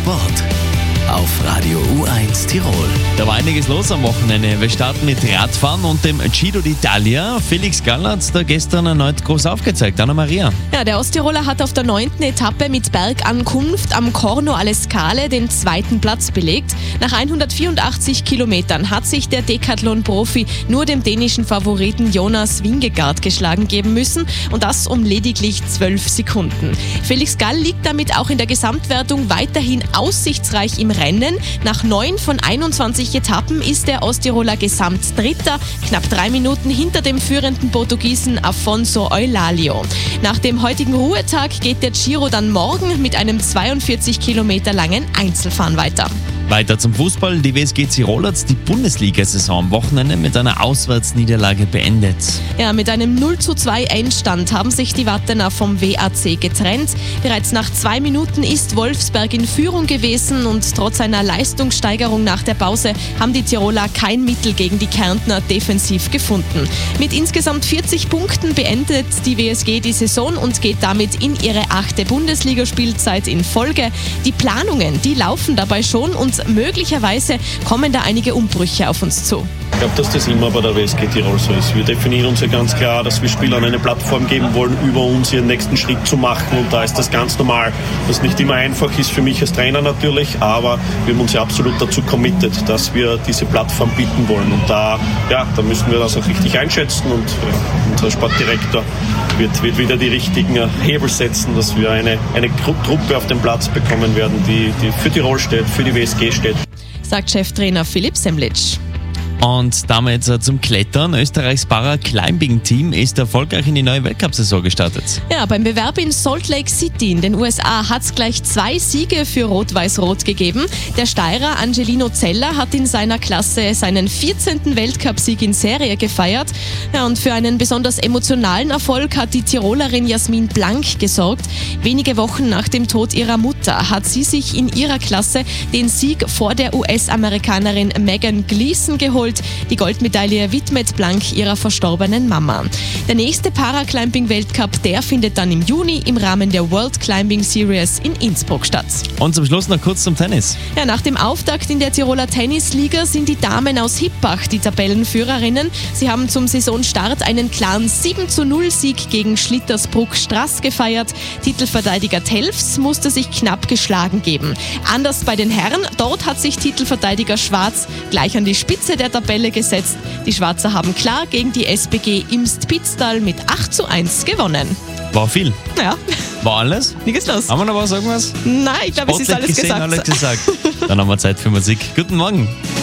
Sport auf Radio U1 Tirol. Da war einiges los am Wochenende. Wir starten mit Radfahren und dem Giro d'Italia. Felix Gall hat da gestern erneut groß aufgezeigt. Anna-Maria. Ja, der Osttiroler hat auf der 9. Etappe mit Bergankunft am Corno alle Scale den 2. Platz belegt. Nach 184 Kilometern hat sich der Decathlon-Profi nur dem dänischen Favoriten Jonas Vingegaard geschlagen geben müssen und das um lediglich 12 Sekunden. Felix Gall liegt damit auch in der Gesamtwertung weiterhin aussichtsreich im Rennen. Nach 9 von 21 Etappen ist der Osttiroler Gesamtdritter, knapp 3 Minuten hinter dem führenden Portugiesen Afonso Eulalio. Nach dem heutigen Ruhetag geht der Giro dann morgen mit einem 42 Kilometer langen Einzelfahren weiter. Weiter zum Fußball. Die WSG Tirol hat die Bundesliga-Saison am Wochenende mit einer Auswärtsniederlage beendet. Ja, mit einem 0:2 Endstand haben sich die Wattener vom WAC getrennt. Bereits nach 2 Minuten ist Wolfsberg in Führung gewesen und trotz einer Leistungssteigerung nach der Pause haben die Tiroler kein Mittel gegen die Kärntner defensiv gefunden. Mit insgesamt 40 Punkten beendet die WSG die Saison und geht damit in ihre 8. Bundesligaspielzeit in Folge. Die Planungen, die laufen dabei schon und möglicherweise kommen da einige Umbrüche auf uns zu. Ich glaube, dass das immer bei der WSG Tirol so ist. Wir definieren uns ja ganz klar, dass wir Spielern eine Plattform geben wollen, über uns ihren nächsten Schritt zu machen. Und da ist das ganz normal. Was nicht immer einfach ist für mich als Trainer natürlich, aber wir haben uns ja absolut dazu committed, dass wir diese Plattform bieten wollen. Und da müssen wir das auch richtig einschätzen. Und unser Sportdirektor wird wieder die richtigen Hebel setzen, dass wir eine Truppe auf den Platz bekommen werden, die für Tirol steht, für die WSG steht. Sagt Cheftrainer Philipp Semlitsch. Und damit zum Klettern. Österreichs Para-Climbing-Team ist erfolgreich in die neue Weltcup-Saison gestartet. Ja, beim Bewerb in Salt Lake City in den USA hat es gleich 2 Siege für Rot-Weiß-Rot gegeben. Der Steirer Angelino Zeller hat in seiner Klasse seinen 14. Weltcupsieg in Serie gefeiert. Ja, und für einen besonders emotionalen Erfolg hat die Tirolerin Jasmin Blank gesorgt. Wenige Wochen nach dem Tod ihrer Mutter hat sie sich in ihrer Klasse den Sieg vor der US-Amerikanerin Megan Gleason geholt. Die Goldmedaille widmet Blank ihrer verstorbenen Mama. Der nächste Paraclimbing-Weltcup, der findet dann im Juni im Rahmen der World Climbing Series in Innsbruck statt. Und zum Schluss noch kurz zum Tennis. Ja, nach dem Auftakt in der Tiroler Tennisliga sind die Damen aus Hippach die Tabellenführerinnen. Sie haben zum Saisonstart einen klaren 7:0-Sieg gegen Schlittersbruck-Straß gefeiert. Titelverteidiger Telfs musste sich knapp geschlagen geben. Anders bei den Herren, dort hat sich Titelverteidiger Schwarz gleich an die Spitze der Tabelle gesetzt. Die Schwarzer haben klar gegen die SPG Imst-Pitztal mit 8:1 gewonnen. War viel. Ja. War alles? Nichts los. Haben wir noch was, sagen wir's? Nein, ich glaube, es ist alles Sportlich gesehen gesagt. alles gesagt. Dann haben wir Zeit für Musik. Guten Morgen.